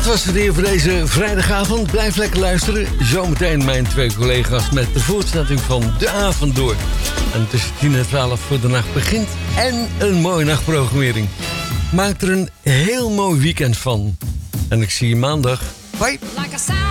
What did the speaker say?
Het was het weer voor deze vrijdagavond. Blijf lekker luisteren. Zometeen mijn 2 collega's met de voortzetting van de avond door. En tussen 10 en 12 voor de nacht begint. En een mooie nachtprogrammering. Maak er een heel mooi weekend van. En ik zie je maandag. Bye.